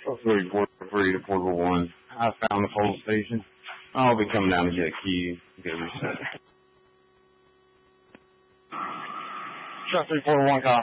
343 to Portable 1. I found the pole station. I'll be coming down to get a key, get it reset. Shot 341, copy.